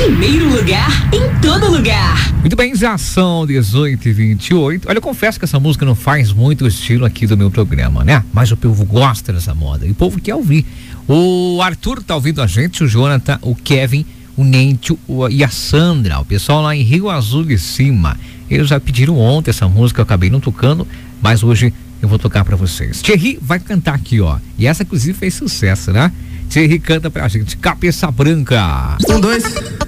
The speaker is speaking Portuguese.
primeiro lugar em todo lugar. Muito bem, já são 18h28. Olha, eu confesso que essa música não faz muito o estilo aqui do meu programa, né? Mas o povo gosta dessa moda e o povo quer ouvir. O Arthur tá ouvindo a gente, o Jonathan, o Kevin, o Nentio e a Sandra, o pessoal lá em Rio Azul de Cima. Eles já pediram ontem essa música, eu acabei não tocando, mas hoje eu vou tocar pra vocês. Thierry vai cantar aqui, ó. E essa, inclusive, fez sucesso, né? Thierry canta pra gente, Cabeça Branca. 1, 2.